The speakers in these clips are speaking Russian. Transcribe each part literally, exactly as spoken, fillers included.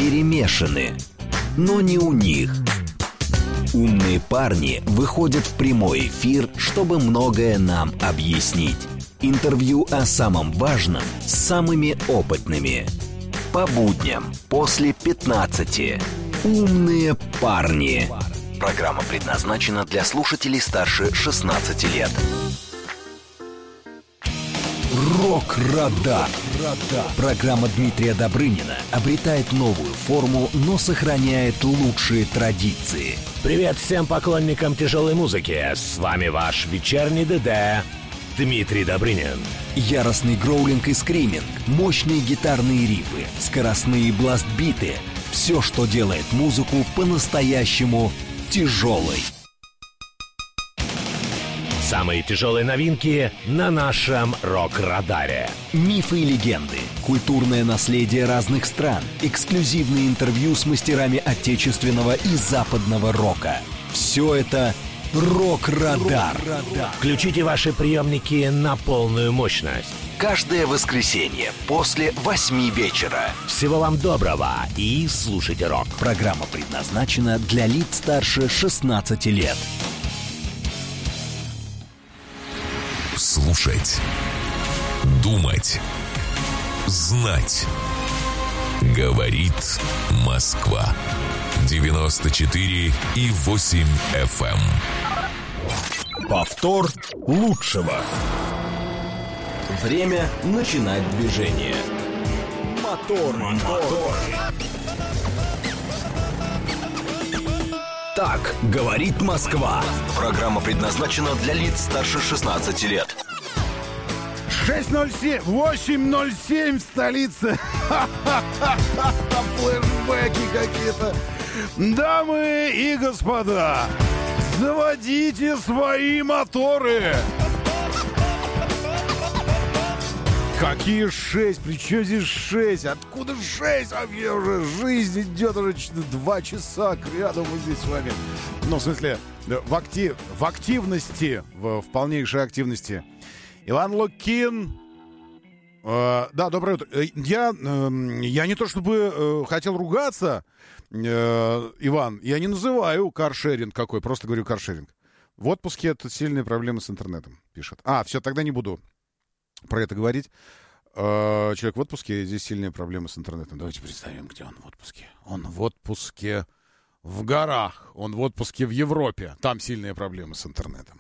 перемешаны, но не у них. Умные парни выходят в прямой эфир, чтобы многое нам объяснить. Интервью о самом важном с самыми опытными. По будням после пятнадцати. Умные парни. Программа предназначена для слушателей старше шестнадцати лет. Рок-радар. Программа Дмитрия Добрынина обретает новую форму, но сохраняет лучшие традиции. Привет всем поклонникам тяжелой музыки. С вами ваш вечерний ДД Дмитрий Добрынин. Яростный гроулинг и скриминг, мощные гитарные рифы, скоростные бластбиты. Все, что делает музыку по-настоящему тяжелой. Самые тяжелые новинки на нашем рок-радаре. Мифы и легенды, культурное наследие разных стран, эксклюзивные интервью с мастерами отечественного и западного рока. Все это рок-радар. Включите ваши приемники на полную мощность. Каждое воскресенье после восьми вечера. Всего вам доброго и слушайте рок. Программа предназначена для лиц старше шестнадцати лет. Слушать, думать, знать. Говорит Москва. девяносто четыре и восемь эф эм. Повтор лучшего. Время начинать движение. Мотор, мотор. Так говорит Москва. Программа предназначена для лиц старше шестнадцати лет. шесть ноль семь, восемь ноль семь в столице. Флэшбэки какие-то. Дамы и господа, заводите свои моторы. Какие шесть? Причем здесь шесть? Откуда шесть? Вообще уже жизнь идет уже два часа к ряду мы здесь с вами. Ну, в смысле, в, актив, в активности, в, в полнейшей активности. Иван Лукин. Э, да, доброе утро. Я, э, я не то чтобы э, хотел ругаться, э, Иван, я не называю каршеринг какой, просто говорю каршеринг. В отпуске это сильные проблемы с интернетом, пишет. А, все, тогда не буду про это говорить. Э, человек в отпуске, здесь сильные проблемы с интернетом. Давайте представим, где он в отпуске. Он в отпуске в горах, он в отпуске в Европе. Там сильные проблемы с интернетом.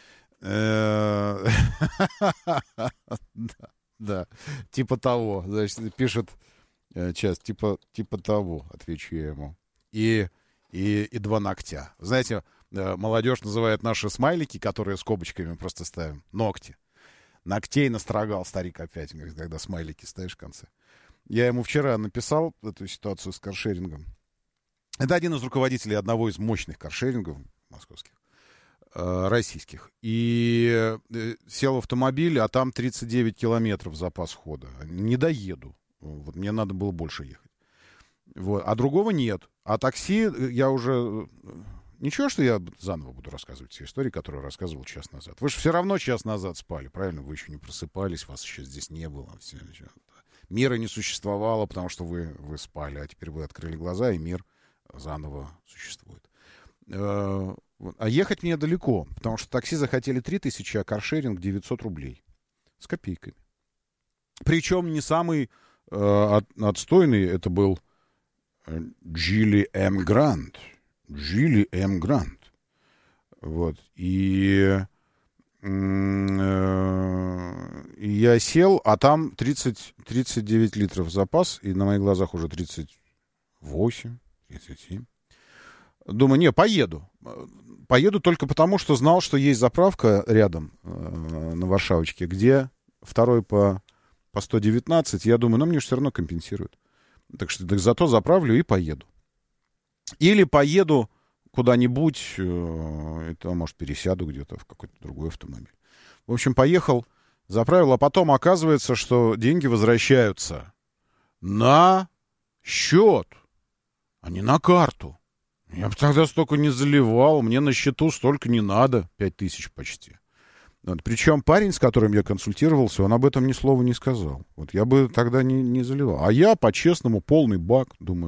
Да, да, типа того. Значит, пишет сейчас, типа, типа того, отвечу я ему. И, и, и два ногтя. Знаете, молодежь называет наши смайлики, которые скобочками просто ставим, ногти. Ногтей настрогал старик опять, когда смайлики ставишь в конце. Я ему вчера написал эту ситуацию с каршерингом. Это один из руководителей одного из мощных каршерингов московских, э, российских. И э, сел в автомобиль, а там тридцать девять километров запас хода. Не доеду. Вот, мне надо было больше ехать. Вот. А другого нет. А такси я уже... Ничего, что я заново буду рассказывать все истории, которые рассказывал час назад. Вы же все равно час назад спали, правильно? Вы еще не просыпались, вас еще здесь не было. Все, все. Мира не существовало, потому что вы, вы спали, а теперь вы открыли глаза, и мир заново существует. А ехать мне далеко, потому что такси захотели три тысячи, а каршеринг девятьсот рублей. С копейками. Причем не самый э, отстойный, это был Джили М. Грант. Джили М. Грант. Вот. И, э, и я сел, а там тридцать, тридцать девять литров запас, и на моих глазах уже тридцать восемь, тридцать семь. Думаю, не, поеду. Поеду только потому, что знал, что есть заправка рядом э, на Варшавочке, где второй по, по сто девятнадцать. Я думаю, ну, мне же все равно компенсируют. Так что так зато заправлю и поеду. Или поеду куда-нибудь, э, это, может, пересяду где-то в какой-то другой автомобиль. В общем, поехал, заправил, а потом оказывается, что деньги возвращаются на счет, а не на карту. Я бы тогда столько не заливал, мне на счету столько не надо, пять тысяч почти. Вот. Причем парень, с которым я консультировался, он об этом ни слова не сказал. Вот я бы тогда не, не заливал. А я по-честному полный бак, думаю,